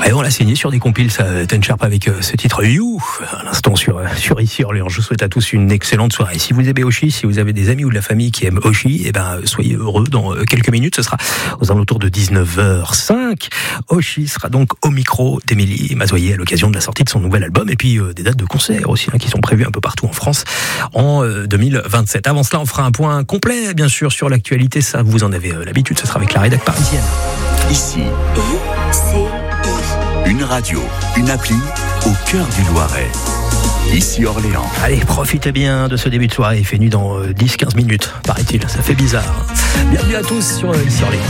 Et on l'a signé sur des compiles, ça, Ten Sharp avec ce titre You, à l'instant sur Ici Orléans. Je vous souhaite à tous une excellente soirée. Si vous aimez Oshi, si vous avez des amis ou de la famille qui aiment Oshi, soyez heureux. Dans quelques minutes, ce sera aux alentours de 19h05. Oshi sera donc au micro d'Émilie Mazoyer à l'occasion de la sortie de son nouvel album, et puis des dates de concert aussi qui sont prévues un peu partout en France en 2027. Avant cela, on fera un point complet, bien sûr, sur l'actualité. Ça, vous en avez l'habitude, ce sera avec la rédac parisienne. Ici, une radio, une appli au cœur du Loiret. Ici Orléans. Allez, profitez bien de ce début de soirée. Il fait nuit dans 10-15 minutes, paraît-il. Ça fait bizarre. Bienvenue à tous sur Ici Orléans.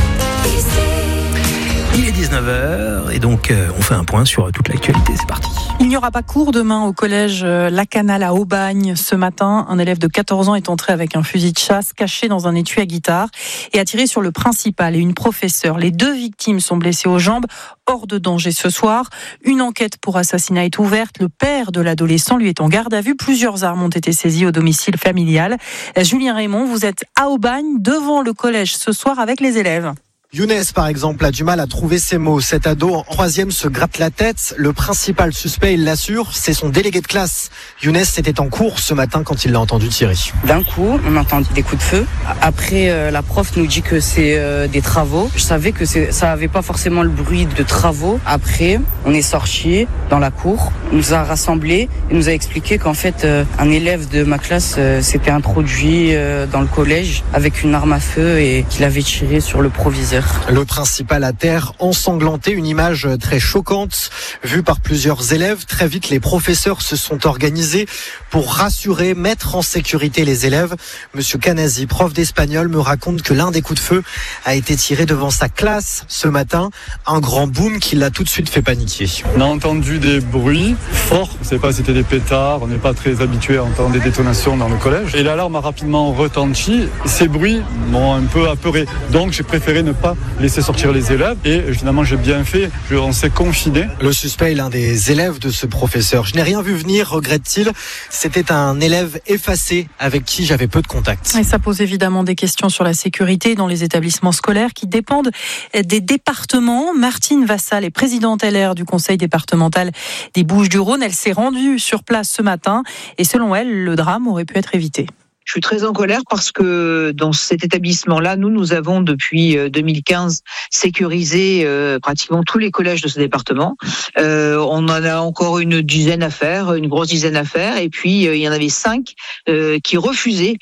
Il est 19h et donc on fait un point sur toute l'actualité. C'est parti. Il n'y aura pas cours demain au collège La Canale à Aubagne. Ce matin, un élève de 14 ans est entré avec un fusil de chasse caché dans un étui à guitare et a tiré sur le principal et une professeure. Les 2 victimes sont blessées aux jambes, hors de danger ce soir. Une enquête pour assassinat est ouverte. Le père de l'adolescent lui est en garde à vue. Plusieurs armes ont été saisies au domicile familial. Julien Raymond, vous êtes à Aubagne devant le collège ce soir avec les élèves. Younes, par exemple, a du mal à trouver ses mots. Cet ado en 3e se gratte la tête. Le principal suspect, il l'assure, c'est son délégué de classe. Younes était en cours ce matin quand il l'a entendu tirer. D'un coup, on entend des coups de feu. Après, la prof nous dit que c'est des travaux. Je savais que ça avait pas forcément le bruit de travaux. Après, on est sorti dans la cour. On nous a rassemblés et nous a expliqué qu'en fait, un élève de ma classe s'était introduit dans le collège avec une arme à feu et qu'il avait tiré sur le proviseur. Le principal à terre, ensanglanté, une image très choquante vue par plusieurs élèves. Très vite, les professeurs se sont organisés pour rassurer, mettre en sécurité les élèves. Monsieur Canasi, prof d'espagnol, me raconte que l'un des coups de feu a été tiré devant sa classe ce matin. Un grand boom qui l'a tout de suite fait paniquer. On a entendu des bruits forts. On ne sait pas si c'était des pétards. On n'est pas très habitué à entendre des détonations dans le collège. Et l'alarme a rapidement retenti. Ces bruits m'ont un peu apeuré. Donc j'ai préféré ne pas laisser sortir les élèves et finalement j'ai bien fait, on s'est confiné. Le suspect est l'un des élèves de ce professeur. Je n'ai rien vu venir, regrette-t-il. C'était un élève effacé avec qui j'avais peu de contact. Et ça pose évidemment des questions sur la sécurité dans les établissements scolaires qui dépendent des départements. Martine Vassal est présidente LR du conseil départemental des Bouches-du-Rhône. Elle s'est rendue sur place ce matin et selon elle, le drame aurait pu être évité. Je suis très en colère parce que dans cet établissement-là, nous avons depuis 2015 sécurisé pratiquement tous les collèges de ce département. On en a encore une dizaine à faire, une grosse dizaine à faire, et puis il y en avait 5 qui refusaient,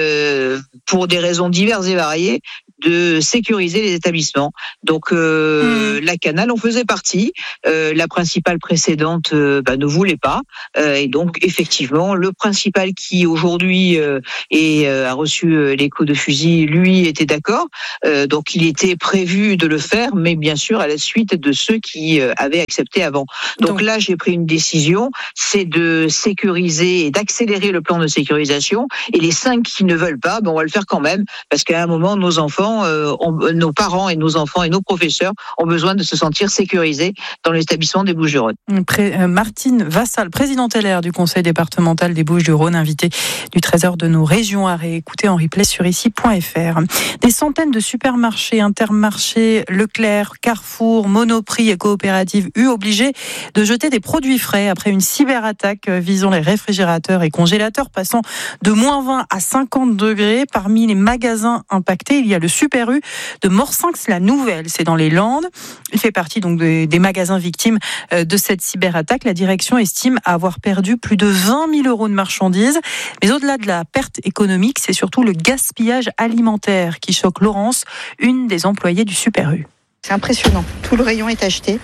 pour des raisons diverses et variées, de sécuriser les établissements. Donc la Canale en faisait partie. La principale précédente ne voulait pas. Et donc effectivement, le principal qui aujourd'hui a reçu les coups de fusil, lui était d'accord. Donc il était prévu de le faire, mais bien sûr à la suite de ceux qui avaient accepté avant. Donc là, j'ai pris une décision, c'est de sécuriser et d'accélérer le plan de sécurisation. Et les 5 qui ne veulent pas, on va le faire quand même, parce qu'à un moment, nos enfants, nos parents et nos enfants et nos professeurs ont besoin de se sentir sécurisés dans l'établissement des Bouches-du-Rhône. Martine Vassal, présidente LR du conseil départemental des Bouches-du-Rhône, invitée du Trésor de nos régions à réécouter en replay sur ici.fr. Des centaines de supermarchés, Intermarché, Leclerc, Carrefour, Monoprix et coopératives obligés de jeter des produits frais après une cyberattaque visant les réfrigérateurs et congélateurs passant de -20 à 50 degrés. Parmi les magasins impactés, il y a le Super U de Morsinx-la-Nouvelle, c'est dans les Landes. Il fait partie donc des magasins victimes de cette cyberattaque. La direction estime avoir perdu plus de 20 000 € de marchandises. Mais au-delà de la perte économique, c'est surtout le gaspillage alimentaire qui choque Laurence, une des employées du Super U. C'est impressionnant. Tout le rayon est acheté.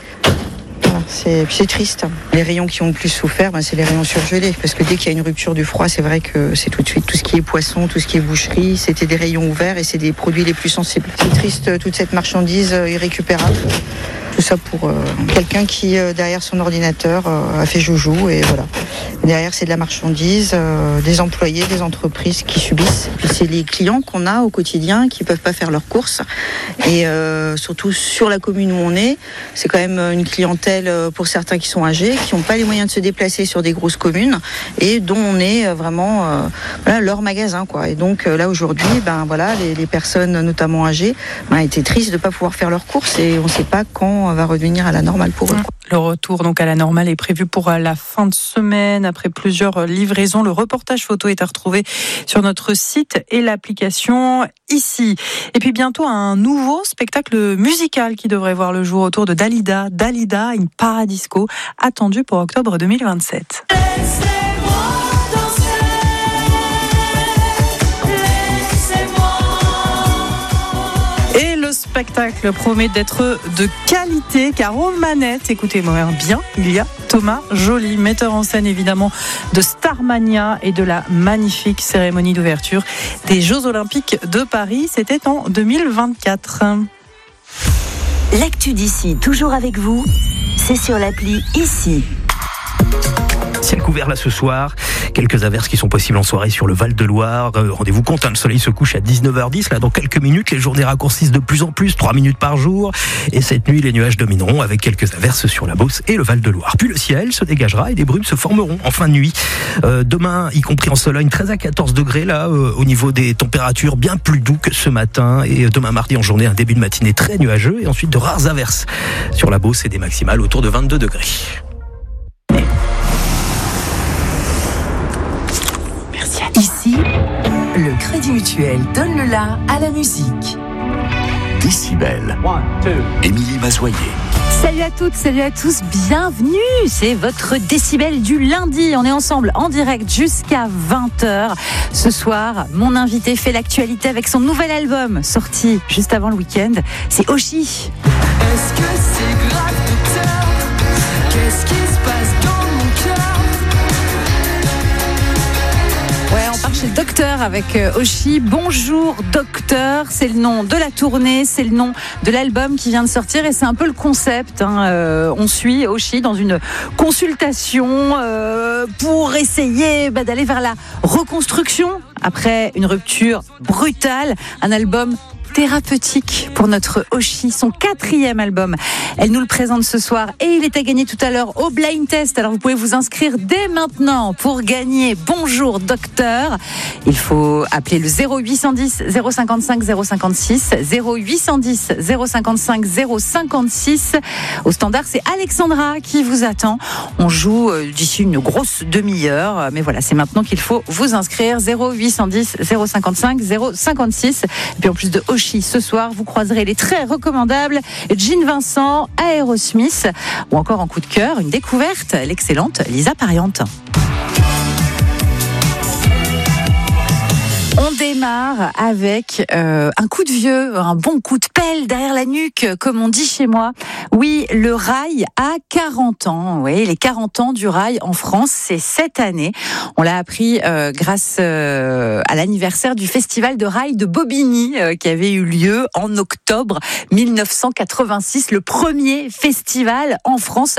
C'est triste. Les rayons qui ont le plus souffert, c'est les rayons surgelés. Parce que dès qu'il y a une rupture du froid, c'est vrai que c'est tout de suite tout ce qui est poisson, tout ce qui est boucherie. C'était des rayons ouverts et c'est des produits les plus sensibles. C'est triste, toute cette marchandise irrécupérable. Tout ça pour quelqu'un qui, derrière son ordinateur, a fait joujou. Et voilà. Derrière, c'est de la marchandise, des employés, des entreprises qui subissent. Puis c'est les clients qu'on a au quotidien qui ne peuvent pas faire leurs courses. Et surtout sur la commune où on est, c'est quand même une clientèle pour certains qui sont âgés, qui n'ont pas les moyens de se déplacer sur des grosses communes et dont on est vraiment leur magasin, quoi. Et donc là aujourd'hui, les personnes notamment âgées étaient tristes de ne pas pouvoir faire leurs courses et on ne sait pas quand l'établissement va redevenir à la normale pour eux. Le retour donc à la normale est prévu pour la fin de semaine après plusieurs livraisons. Le reportage photo est à retrouver sur notre site et l'application ici. Et puis bientôt un nouveau spectacle musical qui devrait voir le jour autour de Dalida in Paradisco, attendu pour octobre 2027. Le spectacle promet d'être de qualité car aux manettes, écoutez-moi bien, il y a Thomas Joly, metteur en scène évidemment de Starmania et de la magnifique cérémonie d'ouverture des Jeux Olympiques de Paris. C'était en 2024. L'actu d'ici, toujours avec vous, c'est sur l'appli ici. Ciel couvert là ce soir, quelques averses qui sont possibles en soirée sur le Val-de-Loire. Rendez-vous compte, le soleil se couche à 19h10. Là, dans quelques minutes, les journées raccourcissent de plus en plus, 3 minutes par jour. Et cette nuit, les nuages domineront avec quelques averses sur la Beauce et le Val-de-Loire. Puis le ciel se dégagera et des brumes se formeront en fin de nuit. Demain, y compris en Sologne, 13 à 14 degrés là, au niveau des températures, bien plus doux que ce matin. Et demain mardi en journée, un début de matinée très nuageux et ensuite de rares averses sur la Beauce et des maximales autour de 22 degrés. Ici, le Crédit Mutuel donne le la à la musique. Décibel. Émilie Mazoyer. Salut à toutes, salut à tous, bienvenue. C'est votre Décibel du lundi. On est ensemble en direct jusqu'à 20h. Ce soir, mon invité fait l'actualité avec son nouvel album sorti juste avant le week-end. C'est Oshi. Est-ce que c'est grave, docteur? Qu'est-ce qui se passe dans mon cœur? Ouais, on part chez le docteur avec Oshi. Bonjour docteur, c'est le nom de la tournée, c'est le nom de l'album qui vient de sortir et c'est un peu le concept. On suit Oshi dans une consultation pour essayer d'aller vers la reconstruction après une rupture brutale. Un album thérapeutique pour notre Oshi, son 4e album. Elle nous le présente ce soir et il est à gagner tout à l'heure au blind test. Alors vous pouvez vous inscrire dès maintenant pour gagner Bonjour Docteur. Il faut appeler le 0810 055 056 0810 055 056. Au standard, c'est Alexandra qui vous attend. On joue d'ici une grosse demi-heure, mais voilà, c'est maintenant qu'il faut vous inscrire 0810 055 056. Et puis en plus de Oshi, ce soir, vous croiserez les très recommandables Jean Vincent, Aerosmith ou encore en coup de cœur, une découverte, l'excellente Lisa Pariante. On démarre avec un coup de vieux, un bon coup de pelle derrière la nuque, comme on dit chez moi. Oui, le rail a 40 ans. Oui, les 40 ans du rail en France, c'est cette année. On l'a appris grâce à l'anniversaire du festival de rail de Bobigny qui avait eu lieu en octobre 1986, le premier festival en France